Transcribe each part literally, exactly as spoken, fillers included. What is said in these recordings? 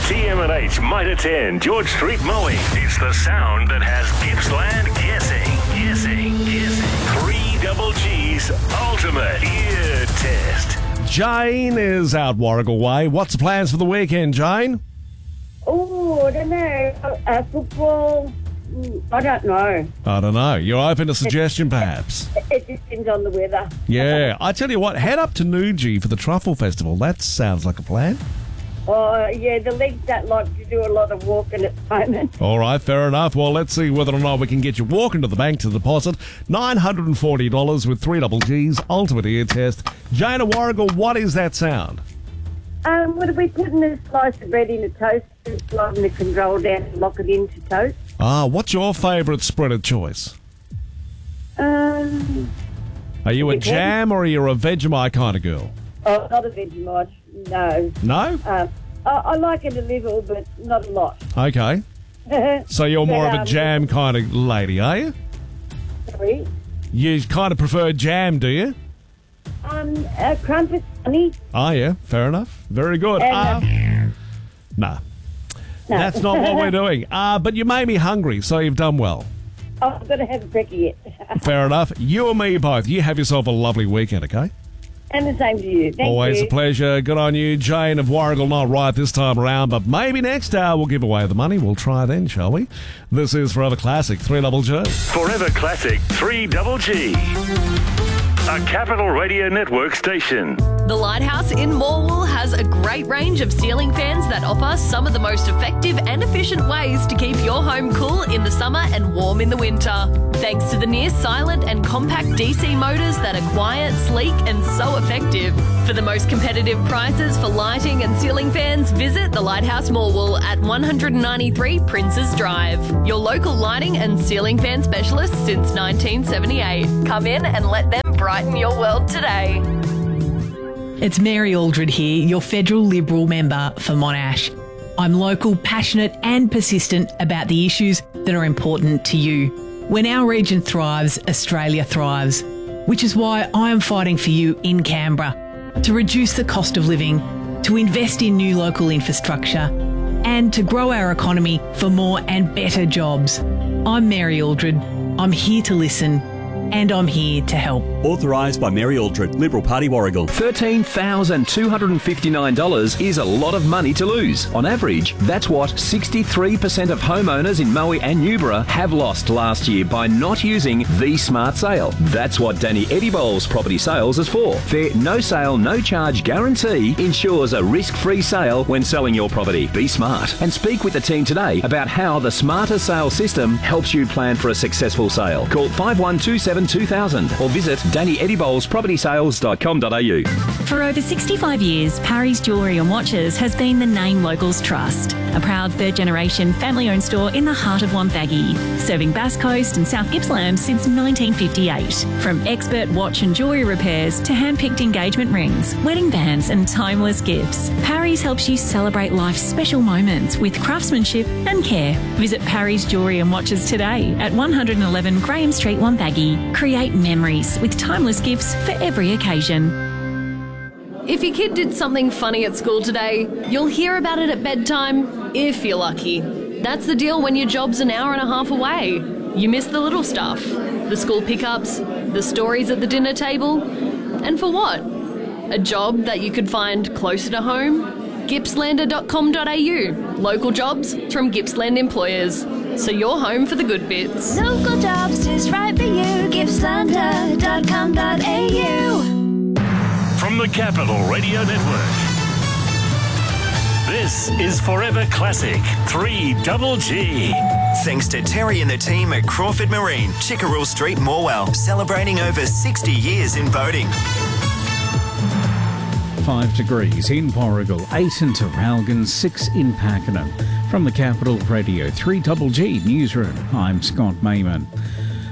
T M and H might attend George Street Mowing. It's the sound that has Gippsland guessing, guessing, guessing. Three Double G's ultimate ear test. Jane is out Warrigal Way. What's the plans for the weekend, Jane? Oh, I don't know. Uh, football, mm, I don't know. I don't know. You're open to suggestion, perhaps? It depends on the weather. Yeah. I tell you what, head up to Newgie for the Truffle Festival. That sounds like a plan. Oh, yeah, the legs don't like to do a lot of walking at the moment. All right, fair enough. Well, let's see whether or not we can get you walking to the bank to deposit. nine hundred forty dollars with three double G's, ultimate ear test. Jane of Warrigal, what is that sound? Um, what are we putting a slice of bread in a toast, sliding the control down and lock it into toast? Ah, what's your favourite spread of choice? Um, Are you a Depends. jam or are you a Vegemite kind of girl? oh, not a Vegemite, no. No? Um, I, I like it a little, but not a lot. Okay. So you're more But, of a um, jam kind of lady, are you? Sorry. You kind of prefer jam, do you? Um, uh, crumpet, honey. Oh, yeah. Fair enough. Very good. And, Uh, nah. No. That's not what we're doing. Uh, but you made me hungry, so you've done well. I've got to have a brekkie yet. Fair enough. You and me both. You have yourself a lovely weekend, okay? And the same to you. Thank Always you. a pleasure. Good on you. Jane of Warrigal, not right this time around, but maybe next hour we'll give away the money. We'll try then, shall we? This is Forever Classic, three double G. Forever Classic three double G. A Capital Radio Network station. The Lighthouse in Morwell has a great range of ceiling fans that offer some of the most effective and efficient ways to keep your home cool in the summer and warm in the winter. Thanks to the near silent and compact D C motors that are quiet, sleek and so effective. For the most competitive prices for lighting and ceiling fans, visit the Lighthouse Morwell at one ninety-three Princes Drive. Your local lighting and ceiling fan specialist since nineteen seventy-eight. Come in and let them brighten your world today. It's Mary Aldred here, your federal Liberal member for Monash. I'm local, passionate and persistent about the issues that are important to you. When our region thrives, Australia thrives, which is why I am fighting for you in Canberra to reduce the cost of living, to invest in new local infrastructure and to grow our economy for more and better jobs. I'm Mary Aldred. I'm here to listen and I'm here to help. Authorised by Mary Aldred, Liberal Party, Warrigal. thirteen thousand two hundred fifty-nine dollars is a lot of money to lose. On average, that's what sixty-three percent of homeowners in Moe and Newborough have lost last year by not using the Smart Sale. That's what Danny Eddybowles Property Sales is for. Their no sale, no charge guarantee ensures a risk-free sale when selling your property. Be smart and speak with the team today about how the Smarter Sale system helps you plan for a successful sale. Call five one two seven two thousand or visit danny eddybowles property sales dot com dot a u. For over sixty-five years, Parry's Jewellery and Watches has been the name locals trust. A proud third-generation family-owned store in the heart of Wonthaggi, serving Bass Coast and South Gippsland since nineteen fifty-eight. From expert watch and jewellery repairs to hand-picked engagement rings, wedding bands and timeless gifts, Parry's helps you celebrate life's special moments with craftsmanship and care. Visit Parry's Jewellery and Watches today at one eleven Graham Street, Wonthaggi. Create memories with timeless gifts for every occasion. If your kid did something funny at school today, you'll hear about it at bedtime, if you're lucky. That's the deal when your job's an hour and a half away. You miss the little stuff, the school pickups, the stories at the dinner table. And for what? A job that you could find closer to home? gippslander dot com dot a u. Local jobs from Gippsland employers. So you're home for the good bits. Local jobs is right for you. gippslander dot com dot a u. From the Capital Radio Network. This is Forever Classic three double G. Thanks to Terry and the team at Crawford Marine, Chickerell Street, Morwell, celebrating over sixty years in boating. Five degrees in Warrigal, eight in Terralgan, six in Pakenham. From the Capital Radio three double G Newsroom, I'm Scott Mayman.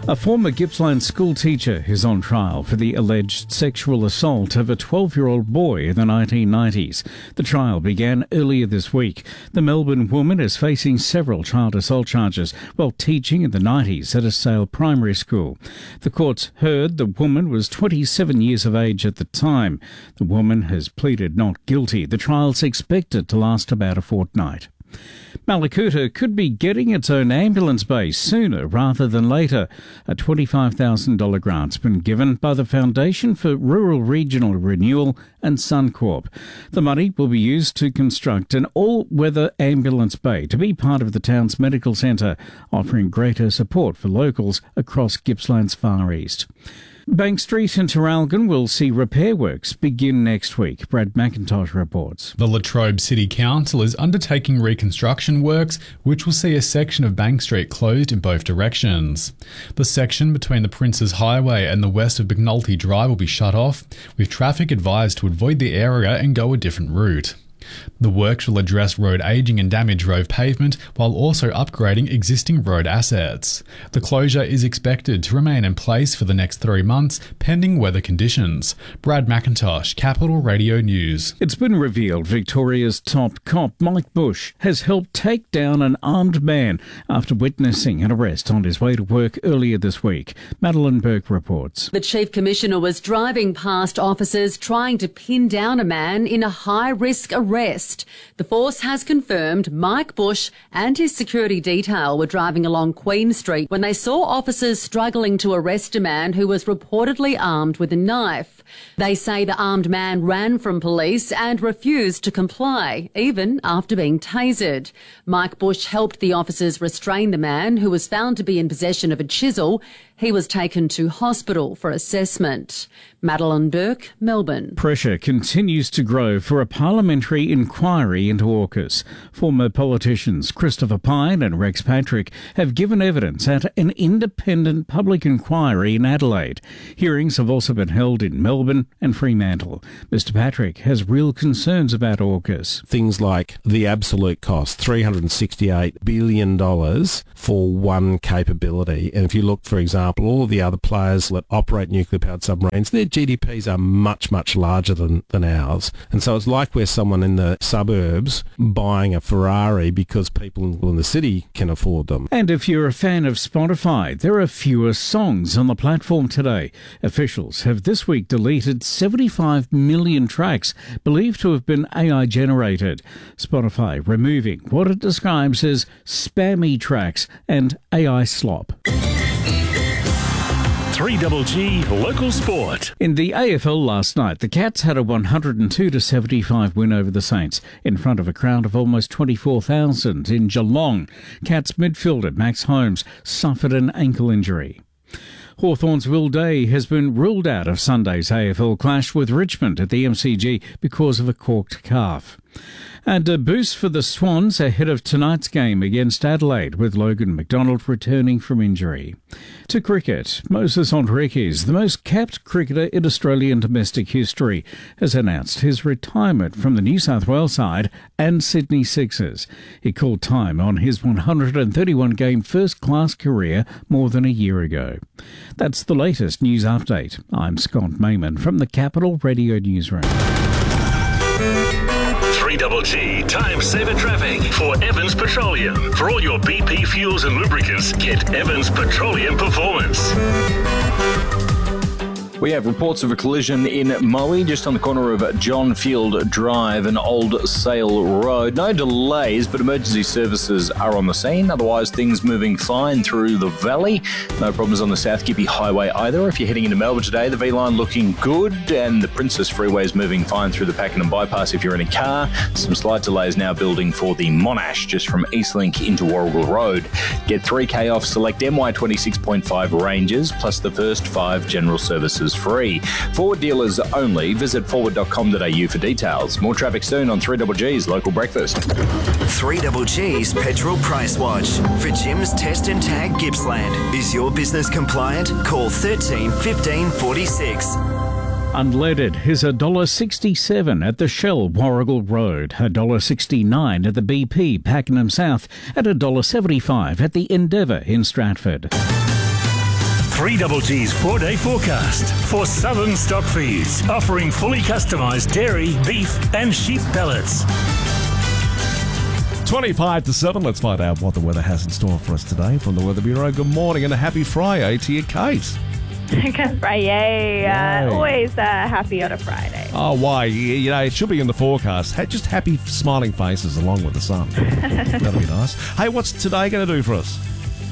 A former Gippsland school teacher is on trial for the alleged sexual assault of a twelve-year-old boy in the nineteen nineties. The trial began earlier this week. The Melbourne woman is facing several child assault charges while teaching in the nineties at a Sale primary school. The courts heard the woman was twenty-seven years of age at the time. The woman has pleaded not guilty. The trial's expected to last about a fortnight. Mallacoota could be getting its own ambulance base sooner rather than later. A twenty-five thousand dollars grant's been given by the Foundation for Rural Regional Renewal and Suncorp. The money will be used to construct an all-weather ambulance bay to be part of the town's medical centre, offering greater support for locals across Gippsland's far east. Bank Street in Traralgon will see repair works begin next week. Brad McIntosh reports. The Latrobe City Council is undertaking reconstruction works, which will see a section of Bank Street closed in both directions. The section between the Princes Highway and the west of McNulty Drive will be shut off, with traffic advised to avoid the area and go a different route. The works will address road ageing and damaged road pavement while also upgrading existing road assets. The closure is expected to remain in place for the next three months, pending weather conditions. Brad McIntosh, Capital Radio News. It's been revealed Victoria's top cop, Mike Bush, has helped take down an armed man after witnessing an arrest on his way to work earlier this week. Madeline Burke reports. The Chief Commissioner was driving past officers trying to pin down a man in a high-risk arrest. Arrest. The force has confirmed Mike Bush and his security detail were driving along Queen Street when they saw officers struggling to arrest a man who was reportedly armed with a knife. They say the armed man ran from police and refused to comply, even after being tasered. Mike Bush helped the officers restrain the man, who was found to be in possession of a chisel. He was taken to hospital for assessment. Madeline Burke, Melbourne. Pressure continues to grow for a parliamentary inquiry into AUKUS. Former politicians Christopher Pyne and Rex Patrick have given evidence at an independent public inquiry in Adelaide. Hearings have also been held in Melbourne and Fremantle. Mister Patrick has real concerns about AUKUS. Things like the absolute cost, three hundred sixty-eight billion dollars for one capability. And if you look, for example, all of the other players that operate nuclear-powered submarines, their G D Ps are much, much larger than, than ours. And so it's like we're someone in the suburbs buying a Ferrari because people in the city can afford them. And if you're a fan of Spotify, there are fewer songs on the platform today. Officials have this week deleted seventy-five million tracks believed to have been A I generated. Spotify removing what it describes as spammy tracks and A I slop. three Double G Local Sport. In the A F L last night, the Cats had a one hundred two to seventy-five win over the Saints in front of a crowd of almost twenty-four thousand in Geelong. Cats midfielder Max Holmes suffered an ankle injury. Hawthorn's Will Day has been ruled out of Sunday's A F L clash with Richmond at the M C G because of a corked calf. And a boost for the Swans ahead of tonight's game against Adelaide, with Logan McDonald returning from injury. To cricket, Moses Henriques, the most capped cricketer in Australian domestic history, has announced his retirement from the New South Wales side and Sydney Sixers. He called time on his one hundred thirty-one game first-class career more than a year ago. That's the latest news update. I'm Scott Mayman from the Capital Radio Newsroom. three Double G Time Saver Traffic for Evans Petroleum. For all your B P fuels and lubricants, get Evans Petroleum Performance. We have reports of a collision in Moe, just on the corner of John Field Drive and Old Sale Road. No delays, but emergency services are on the scene. Otherwise, things moving fine through the valley. No problems on the South Gippy Highway either. If you're heading into Melbourne today, the V-line looking good, and the Princess Freeway is moving fine through the Pakenham Bypass if you're in a car. Some slight delays now building for the Monash, just from Eastlink into Warrigal Road. Get three K off select M Y twenty-six point five ranges, plus the first five general services free. Ford dealers only. Visit forward dot com dot a u for details. More traffic soon on three Double G's Local Breakfast. three Double G's Petrol Price Watch. For Jim's Test and Tag Gippsland. Is your business compliant? Call thirteen fifteen forty-six. Unleaded is one dollar sixty-seven at the Shell Warrigal Road, one dollar sixty-nine at the B P Pakenham South, and one dollar seventy-five at the Endeavour in Stratford. three G's four-day forecast for Southern Stock Feeds, offering fully customised dairy, beef and sheep pellets. twenty-five to seven. Let's find out what the weather has in store for us today from the Weather Bureau. Good morning and a happy Friday to you, Kate. Good Friday. Uh, always uh, happy on a Friday. Oh, why? You you know, it should be in the forecast. Ha- Just happy, smiling faces along with the sun. That'll be nice. Hey, what's today going to do for us?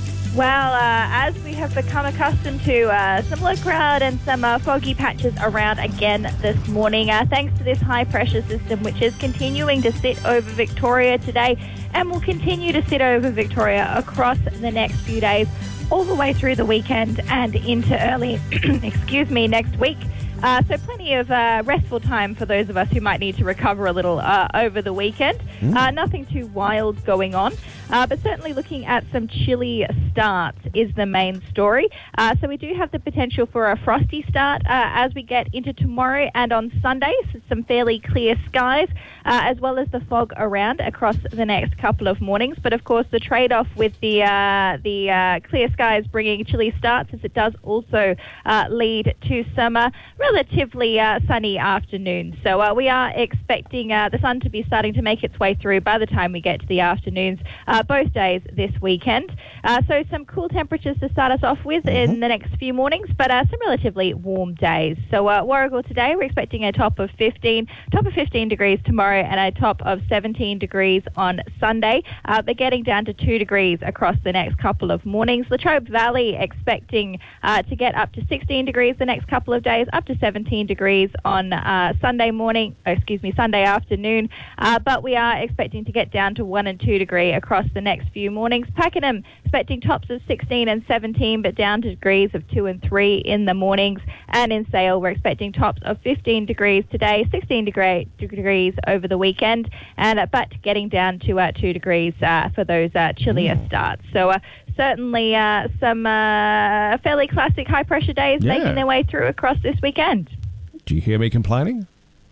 Well, uh, as we have become accustomed to, uh, some low cloud and some uh, foggy patches around again this morning, uh, thanks to this high pressure system, which is continuing to sit over Victoria today and will continue to sit over Victoria across the next few days, all the way through the weekend and into early, excuse me, next week. Uh, so plenty of uh, restful time for those of us who might need to recover a little uh, over the weekend. Mm. Uh, nothing too wild going on, uh, but certainly looking at some chilly starts is the main story. Uh, so we do have the potential for a frosty start uh, as we get into tomorrow and on Sunday. So some fairly clear skies, uh, as well as the fog around across the next couple of mornings. But of course, the trade-off with the uh, the uh, clear skies bringing chilly starts is it does also uh, lead to some uh, relatively uh, sunny afternoons. So uh, we are expecting uh, the sun to be starting to make its way through by the time we get to the afternoons, uh, both days this weekend. Uh, so some cool temperatures to start us off with mm-hmm. in the next few mornings, but uh, some relatively warm days. So uh, Warragul today, we're expecting a top of fifteen, top of fifteen degrees tomorrow and a top of seventeen degrees on Sunday, uh, but getting down to two degrees across the next couple of mornings. Latrobe Valley expecting uh, to get up to sixteen degrees the next couple of days, up to seventeen degrees on uh, Sunday morning, oh, excuse me, Sunday afternoon, uh, but we are expecting to get down to one and two degree across the next few mornings. Pakenham expecting tops of sixteen and seventeen, but down to degrees of two and three in the mornings. And in Sale, we're expecting tops of fifteen degrees today, sixteen degree, degrees over the weekend, and uh, but getting down to uh, two degrees uh, for those uh, chillier mm. starts. So uh, certainly uh, some uh, fairly classic high-pressure days yeah. making their way through across this weekend. Do you hear me complaining?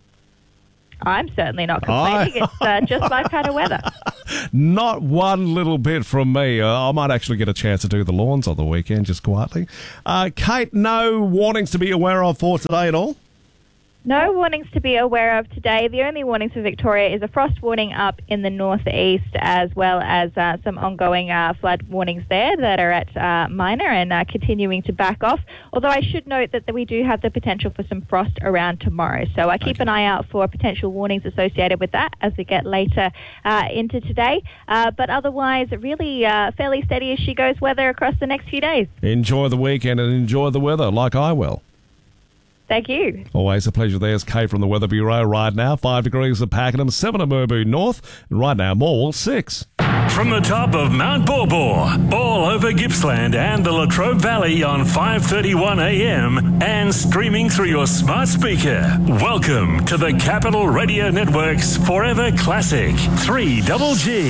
I'm certainly not complaining. I... It's uh, just my kind of weather. Not one little bit from me. Uh, I might actually get a chance to do the lawns on the weekend, just quietly. Uh, Kate, no warnings to be aware of for today at all? No warnings to be aware of today. The only warnings for Victoria is a frost warning up in the northeast, as well as uh, some ongoing uh, flood warnings there that are at uh, minor and uh, continuing to back off. Although I should note that we do have the potential for some frost around tomorrow. So I uh, keep okay. an eye out for potential warnings associated with that as we get later uh, into today. Uh, but otherwise, really uh, fairly steady as she goes weather across the next few days. Enjoy the weekend and enjoy the weather like I will. Thank you. Always a pleasure. There's Kate from the Weather Bureau. Right now, five degrees at Pakenham, seven at Murboon North, and right now, Morwell, six. From the top of Mount Borbor, all over Gippsland and the Latrobe Valley on five thirty-one a m and streaming through your smart speaker. Welcome to the Capital Radio Network's Forever Classic, three G.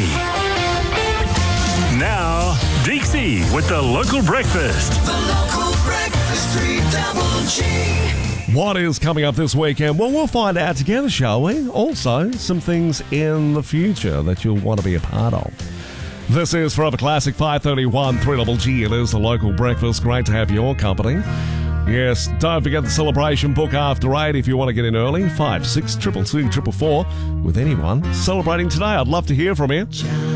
Now, Dixie with the local breakfast. The local breakfast, three G. What is coming up this weekend? Well, we'll find out together, shall we? Also, some things in the future that you'll want to be a part of. This is Forever Classic five thirty-one, three G. It is the local breakfast. Great to have your company. Yes, don't forget the celebration book after eight if you want to get in early. five six two two two four four with anyone celebrating today. I'd love to hear from you.